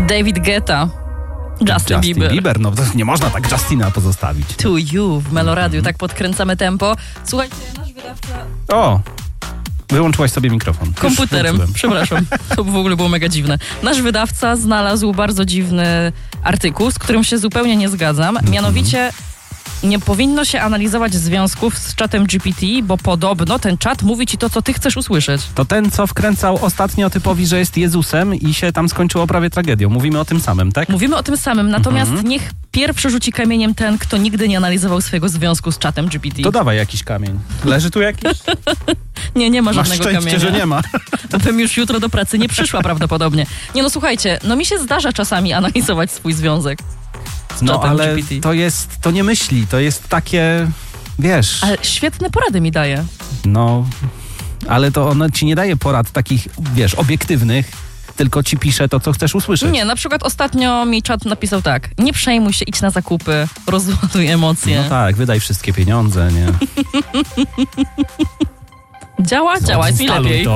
David Guetta. Justin Bieber. No to nie można tak Justina pozostawić. To You w Meloradiu, tak podkręcamy tempo. Słuchajcie, nasz wydawca... O! Wyłączyłaś sobie mikrofon. Komputerem, przepraszam. To w ogóle było mega dziwne. Nasz wydawca znalazł bardzo dziwny artykuł, z którym się zupełnie nie zgadzam. Mianowicie nie powinno się analizować związków z czatem GPT, bo podobno ten czat mówi ci to, co ty chcesz usłyszeć. To ten, co wkręcał ostatnio typowi, że jest Jezusem i się tam skończyło prawie tragedią. Mówimy o tym samym, tak? Mówimy o tym samym, natomiast niech pierwszy rzuci kamieniem ten, kto nigdy nie analizował swojego związku z czatem GPT. To dawaj jakiś kamień. Leży tu jakiś? Nie ma żadnego Masz szczęście, kamienia. że nie ma. Bym już jutro do pracy nie przyszła prawdopodobnie. Nie no, słuchajcie, mi się zdarza czasami analizować swój związek. No ale GPT. to nie myśli, to jest takie, wiesz... Ale świetne porady mi daje. No, ale to ono ci nie daje porad takich, wiesz, obiektywnych, tylko ci pisze to, co chcesz usłyszeć. Nie, na przykład ostatnio mi czat napisał tak: nie przejmuj się, idź na zakupy, rozładuj emocje. No tak, wydaj wszystkie pieniądze, nie? Działa, jest mi lepiej. To.